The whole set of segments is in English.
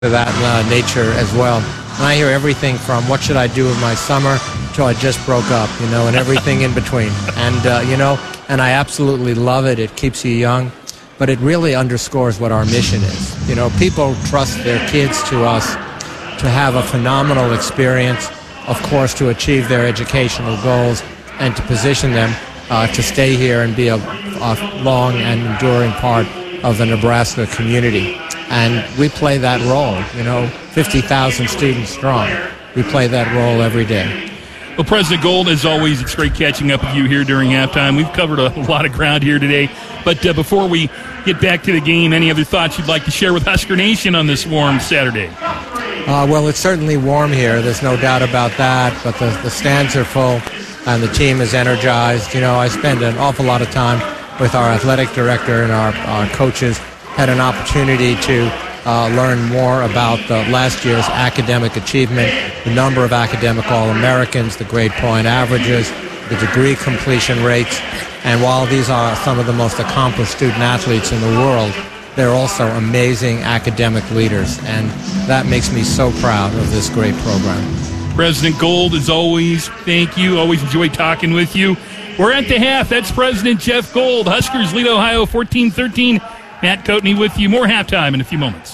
that nature as well. And I hear everything from what should I do with my summer till I just broke up, and everything in between. And, and I absolutely love it. It keeps you young, but it really underscores what our mission is. People trust their kids to us to have a phenomenal experience, of course, to achieve their educational goals and to position them to stay here and be a long and enduring part of the Nebraska community. And we play that role, 50,000 students strong. We play that role every day. Well, President Gold, as always, it's great catching up with you here during halftime. We've covered a lot of ground here today. But before we get back to the game, any other thoughts you'd like to share with Husker Nation on this warm Saturday? Well, it's certainly warm here. There's no doubt about that. But the stands are full and the team is energized. I spend an awful lot of time with our athletic director and our coaches. Had an opportunity to learn more about last year's academic achievement, the number of academic All-Americans, the grade point averages, the degree completion rates. And while these are some of the most accomplished student athletes in the world, they're also amazing academic leaders. And that makes me so proud of this great program. President Gold, as always, thank you. Always enjoy talking with you. We're at the half. That's President Jeff Gold. Huskers lead Ohio 14-13. Matt Coatney with you. More halftime in a few moments.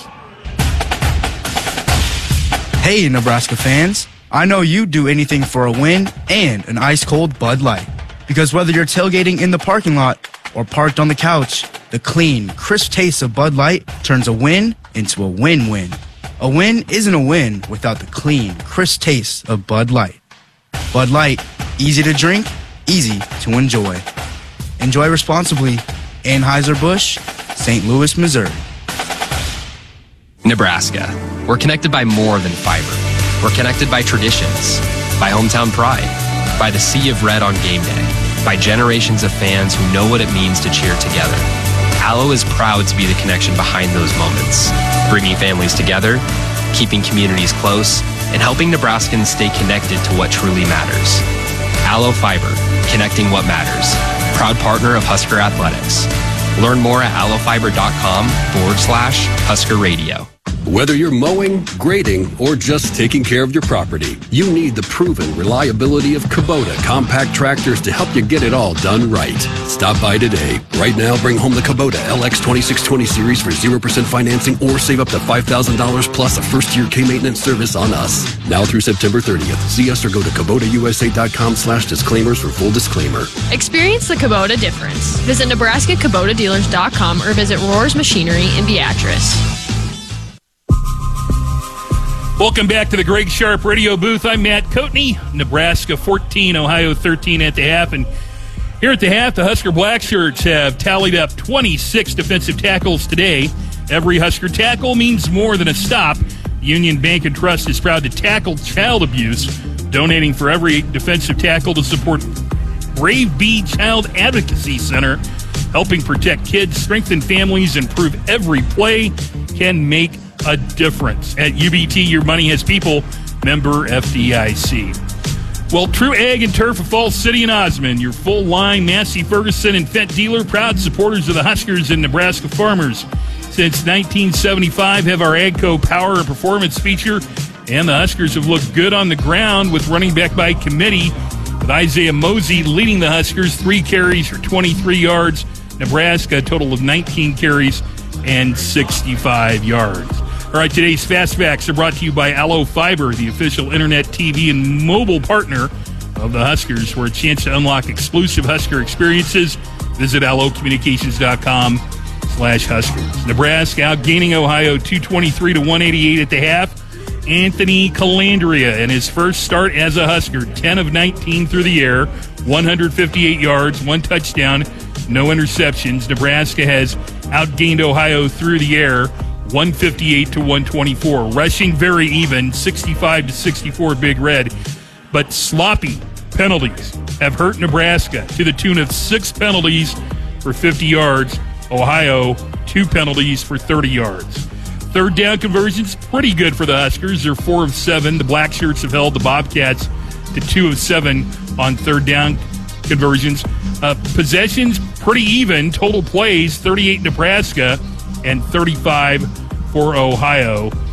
Hey, Nebraska fans. I know you'd do anything for a win and an ice-cold Bud Light. Because whether you're tailgating in the parking lot or parked on the couch, the clean, crisp taste of Bud Light turns a win into a win-win. A win isn't a win without the clean, crisp taste of Bud Light. Bud Light, easy to drink, easy to enjoy. Enjoy responsibly. Anheuser-Busch, St. Louis, Missouri. Nebraska. We're connected by more than fiber. We're connected by traditions, by hometown pride, by the sea of red on game day, by generations of fans who know what it means to cheer together. Allo is proud to be the connection behind those moments, bringing families together, keeping communities close, and helping Nebraskans stay connected to what truly matters. Allo Fiber, connecting what matters. Proud partner of Husker Athletics. Learn more at allofiber.com/Husker Radio. Whether you're mowing, grading, or just taking care of your property, you need the proven reliability of Kubota compact tractors to help you get it all done right. Stop by today. Right now, bring home the Kubota LX 2620 series for 0% financing or save up to $5,000 plus a first-year K-maintenance service on us. Now through September 30th. See us or go to KubotaUSA.com/disclaimers for full disclaimer. Experience the Kubota difference. Visit NebraskaKubotaDealers.com or visit Roars Machinery in Beatrice. Welcome back to the Greg Sharp radio booth. I'm Matt Coatney. Nebraska 14, Ohio 13 at the half. And here at the half, the Husker Blackshirts have tallied up 26 defensive tackles today. Every Husker tackle means more than a stop. Union Bank and Trust is proud to tackle child abuse, donating for every defensive tackle to support Brave Bee Child Advocacy Center, helping protect kids, strengthen families, and prove every play can make a difference. At UBT, your money has people. Member FDIC. Well, True Ag and Turf of Falls City and Osmond, your full-line Massey Ferguson and Fendt dealer, proud supporters of the Huskers and Nebraska farmers. Since 1975, have our AGCO Power and Performance feature, and the Huskers have looked good on the ground with running back by committee, with Isaiah Mosey leading the Huskers, 3 carries for 23 yards. Nebraska, a total of 19 carries and 65 yards. All right, today's Fastbacks are brought to you by Allo Fiber, the official internet, TV, and mobile partner of the Huskers. For a chance to unlock exclusive Husker experiences, visit allocommunications.com/Huskers. Nebraska outgaining Ohio 223-188 at the half. Anthony Calandria in his first start as a Husker, 10 of 19 through the air, 158 yards, 1 touchdown, no interceptions. Nebraska has outgained Ohio through the air, 158-124. Rushing very even, 65-64 Big Red. But sloppy penalties have hurt Nebraska to the tune of 6 penalties for 50 yards. Ohio, 2 penalties for 30 yards. Third down conversions, pretty good for the Huskers. They're 4 of 7. The Blackshirts have held the Bobcats to 2 of 7 on third down conversions. Possessions, pretty even. Total plays, 38 Nebraska and 35 for Ohio.